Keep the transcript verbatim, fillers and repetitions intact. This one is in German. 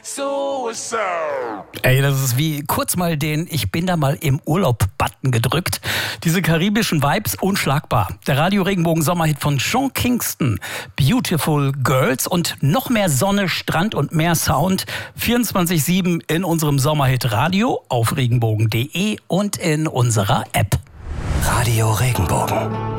Ey, das ist wie kurz mal den Ich bin da mal im Urlaub-Button gedrückt. Diese karibischen Vibes, unschlagbar. Der Radio-Regenbogen-Sommerhit von Sean Kingston, Beautiful Girls und noch mehr Sonne, Strand und mehr Sound. vierundzwanzig sieben in unserem Sommerhit Radio auf regenbogen punkt de und in unserer App. Radio Regenbogen.